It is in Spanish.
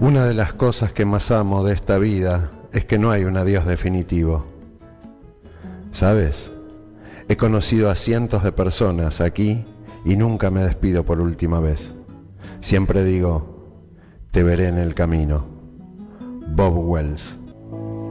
Una de las cosas que más amo de esta vida es que no hay un adiós definitivo. ¿Sabes? He conocido a cientos de personas aquí y nunca me despido por última vez. Siempre digo, te veré en el camino. Bob Wells.